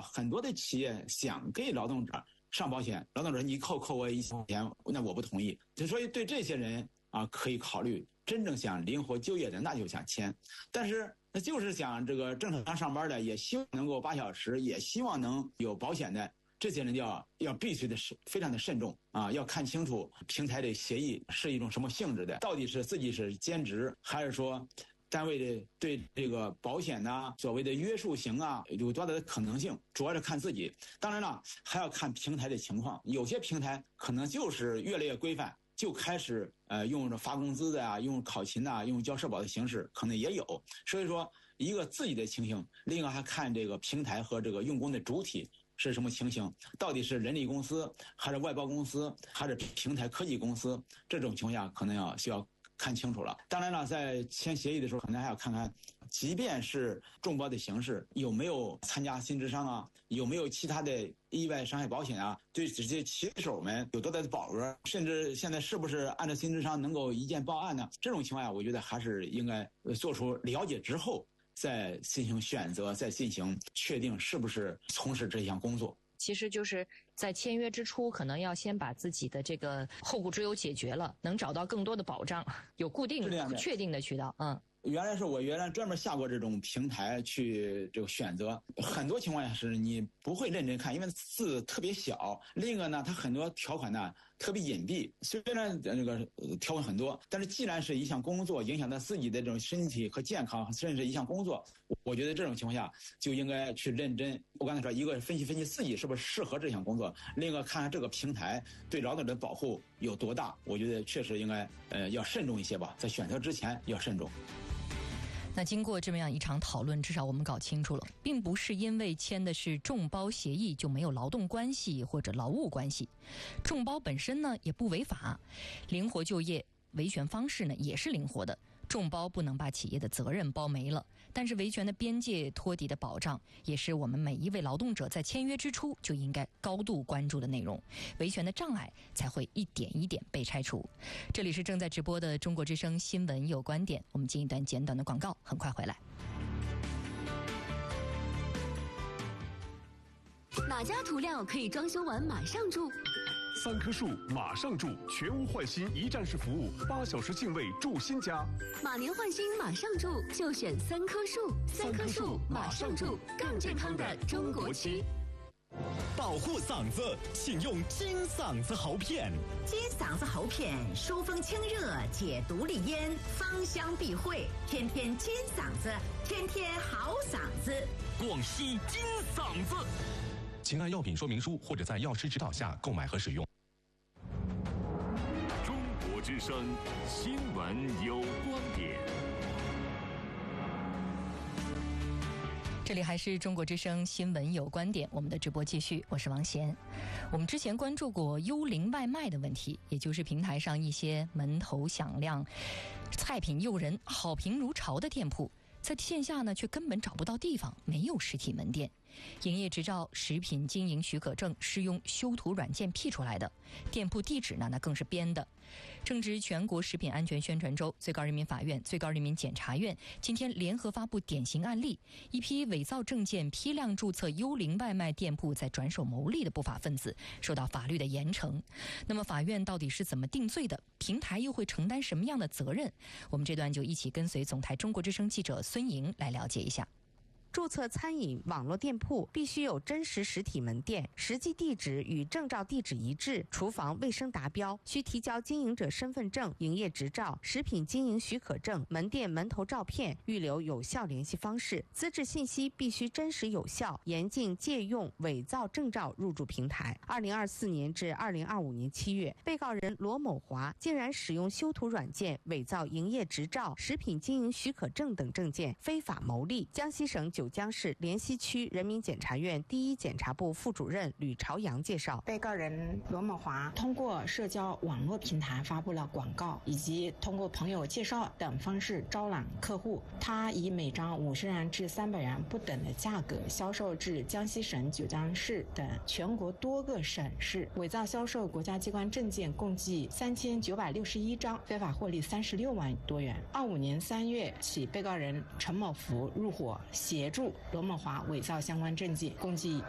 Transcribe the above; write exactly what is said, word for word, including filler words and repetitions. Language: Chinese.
很多的企业想给劳动者上保险，劳动者你扣扣我一千块钱，那我不同意。就所以对这些人啊，可以考虑。真正想灵活就业的，那就想签。但是那就是想这个正常上班的，也希望能够八小时，也希望能有保险的。这些人要要必须的是非常的慎重啊，要看清楚平台的协议是一种什么性质的，到底是自己是兼职，还是说单位的对这个保险呐、啊、所谓的约束型啊有多大的可能性，主要是看自己。当然了，还要看平台的情况，有些平台可能就是越来越规范。就开始呃用着发工资的啊，用考勤啊，用交社保的形式，可能也有。所以说，一个自己的情形，另一个还看这个平台和这个用工的主体是什么情形，到底是人力公司还是外包公司还是平台科技公司，这种情况下可能要需要看清楚了。当然了，在签协议的时候，可能还要看看，即便是众包的形式，有没有参加新智商啊，有没有其他的意外伤害保险啊，对这些骑手们有多大的保额，甚至现在是不是按照新智商能够一键报案呢？这种情况下，我觉得还是应该做出了解之后，再进行选择，再进行确定是不是从事这项工作。 其实就是在签约之初，可能要先把自己的这个后顾之忧解决了，能找到更多的保障，有固定确定的渠道。嗯。 原来是我原来专门下过这种平台去这个选择，很多情况下是你不会认真看，因为字特别小。另一个呢，它很多条款呢特别隐蔽，虽然那个条款很多，但是既然是一项工作，影响到自己的这种身体和健康，甚至一项工作，我觉得这种情况下就应该去认真。我刚才说，一个分析分析自己是不是适合这项工作，另一个看看这个平台对劳动者的保护有多大。我觉得确实应该呃要慎重一些吧，在选择之前要慎重。 那经过这么样一场讨论，至少我们搞清楚了，并不是因为签的是众包协议就没有劳动关系或者劳务关系，众包本身呢也不违法，灵活就业维权方式呢也是灵活的，众包不能把企业的责任包没了，但是维权的边界托底的保障也是我们每一位劳动者在签约之初就应该高度关注的内容，维权的障碍才会一点一点被拆除。这里是正在直播的中国之声新闻有观点，我们进一段简短的广告，很快回来。 哪家涂料可以装修完马上住？ 三棵树马上住，全屋换新一站式服务，八小时净位住新家。 马年换新马上住，就选三棵树。三棵树马上住，更健康的中国区。 保护嗓子，请用金嗓子喉片。 金嗓子喉片疏风清热，解毒利咽，芳香避秽，天天金嗓子，天天好嗓子。 广西金嗓子。请按药品说明书或者在药师指导下购买和使用。 中国之声新闻有观点。 这里还是中国之声新闻有观点，我们的直播继续，我是王贤。我们之前关注过幽灵外卖的问题，也就是平台上一些门头响亮、菜品诱人、好评如潮的店铺，在线下呢却根本找不到地方，没有实体门店。营业执照、食品经营许可证是用修图软件 P 出来的，店铺地址呢那更是编的。正值全国食品安全宣传周，最高人民法院、最高人民检察院今天联合发布典型案例，一批伪造证件、批量注册幽灵外卖店铺在转手牟利的不法分子受到法律的严惩。那么法院到底是怎么定罪的？平台又会承担什么样的责任？我们这段就一起跟随总台中国之声记者孙莹来了解一下。 注册餐饮网络店铺必须有真实实体门店，实际地址与证照地址一致，厨房卫生达标，需提交经营者身份证、营业执照、食品经营许可证、门店门头照片，预留有效联系方式，资质信息必须真实有效，严禁借用伪造证照入驻平台。二零二四年至二零二五年七月，被告人罗某华竟然使用修图软件伪造营业执照、食品经营许可证等证件，非法牟利。江西省九江市莲溪区人民检察院第一检察部副主任吕朝阳介绍， 被告人罗某华通过社交网络平台发布了广告，以及通过朋友介绍等方式招揽客户。他以每张五十元至三百元不等的价格销售至江西省九江市等全国多个省市，伪造销售国家机关证件共计三千九百六十一张，非法获利三十六万多元。二五年三月起，被告人陈某福入伙协助罗某华伪造相关证件，共计